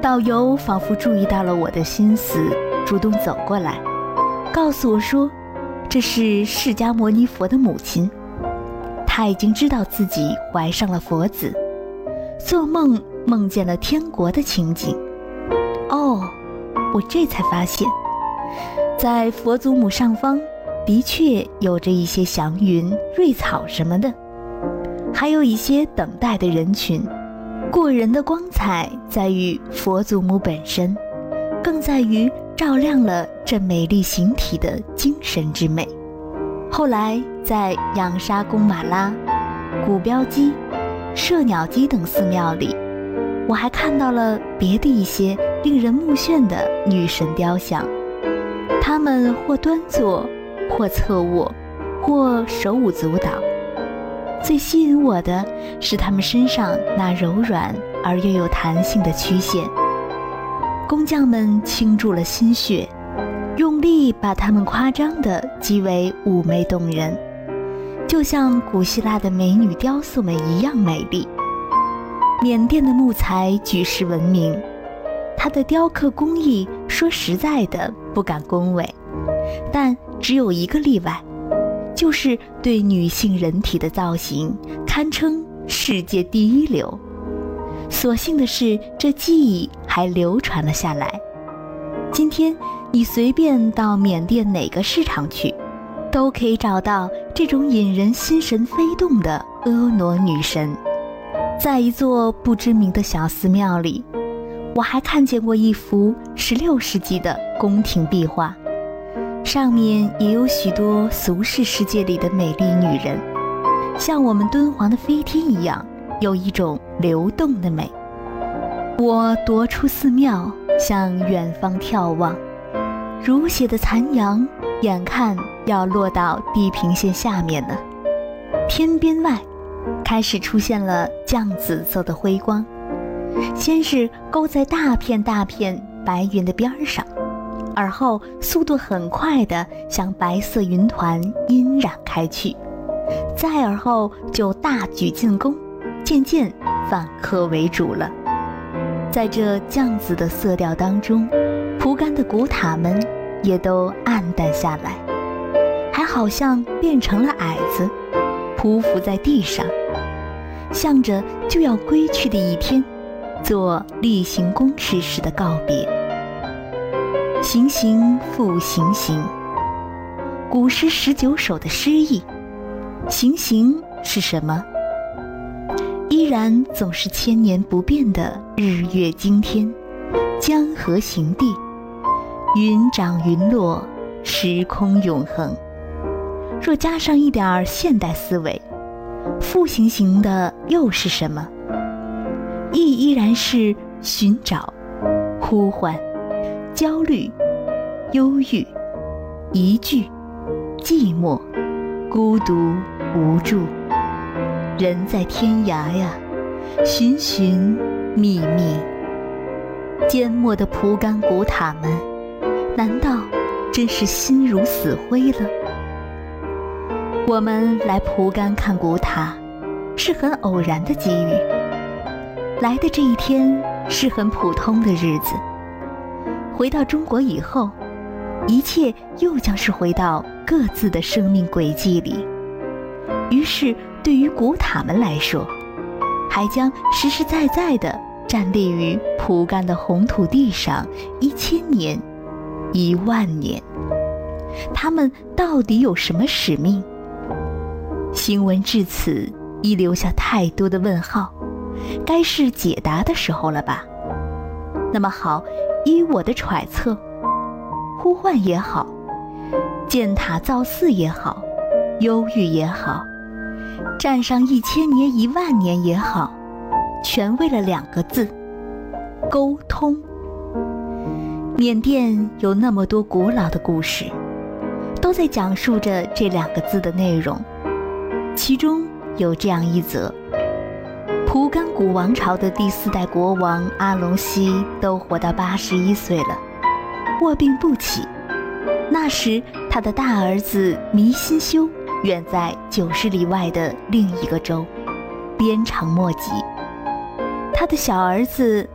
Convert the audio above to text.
导游仿佛注意到了我的心思，主动走过来，告诉我说，这是释迦牟尼佛的母亲，她已经知道自己怀上了佛子，做梦梦见了天国的情景。哦，我这才发现，在佛祖母上方的确有着一些祥云、瑞草什么的，还有一些等待的人群。过人的光彩在于佛祖母本身，更在于照亮了这美丽形体的精神之美。后来在仰沙贡马拉、古标基、射鸟基等寺庙里，我还看到了别的一些令人目眩的女神雕像，她们或端坐，或侧卧，或手舞足蹈。最吸引我的是她们身上那柔软而又有弹性的曲线。工匠们倾注了心血，用力把它们夸张得极为妩媚动人，就像古希腊的美女雕塑们一样美丽。缅甸的木材举世闻名，它的雕刻工艺说实在的不敢恭维，但只有一个例外，就是对女性人体的造型堪称世界第一流。所幸的是，这技艺还流传了下来。今天你随便到缅甸哪个市场去，都可以找到这种引人心神飞动的婀娜女神。在一座不知名的小寺庙里，我还看见过一幅16世纪的宫廷壁画，上面也有许多俗世世界里的美丽女人，像我们敦煌的飞天一样，有一种流动的美。我踱出寺庙，向远方眺望，如血的残阳眼看要落到地平线下面了。天边外开始出现了绛紫色的辉光，先是勾在大片大片白云的边上，而后速度很快地向白色云团晕染开去，再而后就大举进攻，渐渐反客为主了。在这绛紫的色调当中，蒲甘的古塔们也都暗淡下来，还好像变成了矮子，匍匐在地上，向着就要归去的一天做例行公事时的告别。行行复行行，古诗19首的诗意。行行是什么？依然总是千年不变的日月经天，江河行地，云涨云落，时空永恒。若加上一点现代思维，复行行的又是什么？亦依然是寻找、呼唤、焦虑、忧郁、疑惧、寂寞、孤独、无助。人在天涯呀，寻寻觅觅。缄默的蒲甘古塔们，难道真是心如死灰了？我们来蒲甘看古塔，是很偶然的机遇。来的这一天是很普通的日子，回到中国以后，一切又将是回到各自的生命轨迹里。于是对于古塔们来说，还将实实在在地站立于蒲甘的红土地上1000年、10000年。他们到底有什么使命？行文至此已留下太多的问号，该是解答的时候了吧？那么好，依我的揣测，呼唤也好，建塔造寺也好，忧郁也好，站上1000年、10000年也好，全为了2个字：沟通。缅甸有那么多古老的故事，都在讲述着这2个字的内容。其中有这样一则：蒲甘古王朝的第4代国王阿隆西都活到81岁了，卧病不起。那时他的大儿子弥辛修远在90里外的另一个州，鞭长莫及。他的小儿子